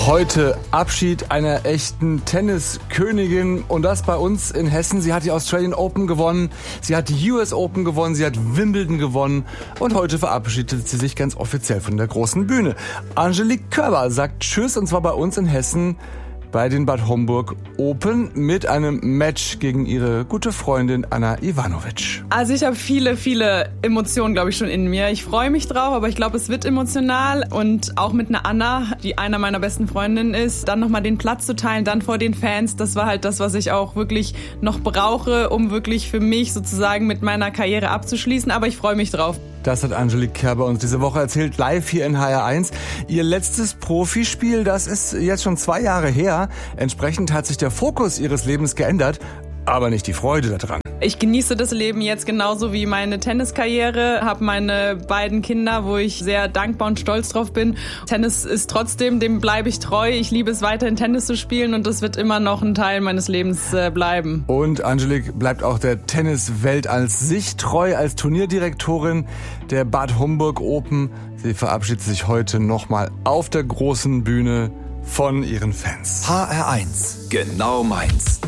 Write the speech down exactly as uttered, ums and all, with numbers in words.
Heute Abschied einer echten Tenniskönigin und das bei uns in Hessen. Sie hat die Australian Open gewonnen, sie hat die U S Open gewonnen, sie hat Wimbledon gewonnen und heute verabschiedet sie sich ganz offiziell von der großen Bühne. Angelique Kerber sagt Tschüss und zwar bei uns in Hessen bei den Bad Homburg Open mit einem Match gegen ihre gute Freundin Anna Ivanovic. Also ich habe viele, viele Emotionen, glaube ich, schon in mir. Ich freue mich drauf, aber ich glaube, es wird emotional. Und auch mit einer Anna, die einer meiner besten Freundinnen ist, dann nochmal den Platz zu teilen, dann vor den Fans, das war halt das, was ich auch wirklich noch brauche, um wirklich für mich sozusagen mit meiner Karriere abzuschließen. Aber ich freue mich drauf. Das hat Angelique Kerber uns diese Woche erzählt, live hier in H R eins. Ihr letztes Profispiel, das ist jetzt schon zwei Jahre her. Entsprechend hat sich der Fokus ihres Lebens geändert, aber nicht die Freude daran. Ich genieße das Leben jetzt genauso wie meine Tenniskarriere, habe meine beiden Kinder, wo ich sehr dankbar und stolz drauf bin. Tennis ist trotzdem, dem bleibe ich treu. Ich liebe es weiterhin, Tennis zu spielen und das wird immer noch ein Teil meines Lebens äh, bleiben. Und Angelique bleibt auch der Tenniswelt als sich treu, als Turnierdirektorin der Bad Homburg Open. Sie verabschiedet sich heute nochmal auf der großen Bühne von ihren Fans. H R eins, genau meins.